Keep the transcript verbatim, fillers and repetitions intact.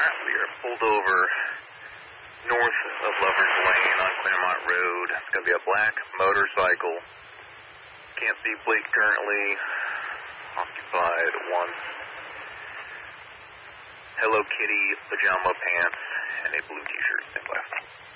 Alright, we are pulled over north of Lover's Lane on Claremont Road. It's going to be a black motorcycle. Can't see plate currently. Occupied once. Hello Kitty pajama pants and a blue t-shirt. Stand by.